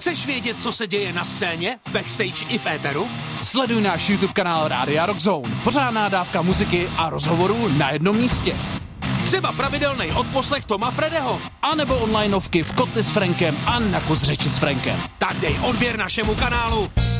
Chceš vědět, co se děje na scéně, v backstage i v éteru? Sleduj náš YouTube kanál Rádia Rock Zone. Pořádná dávka muziky a rozhovorů na jednom místě. Třeba pravidelný odposlech Toma Fredeho. A nebo onlineovky v Kotli s Frankem a na kus řeči s Frankem. Tak dej odběr našemu kanálu.